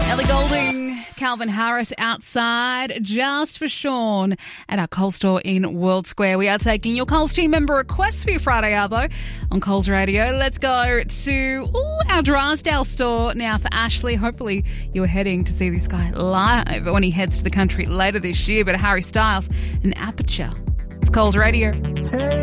Ellie Goulding, Calvin Harris outside just for Sean at our Coles store in World Square. We are taking your Coles team member requests for your Friday Arvo on Coles Radio. Let's go to our Drysdale store now for Ashley. Hopefully you're heading to see this guy live when he heads to the country later this year. But Harry Styles and Aperture. It's Coles Radio.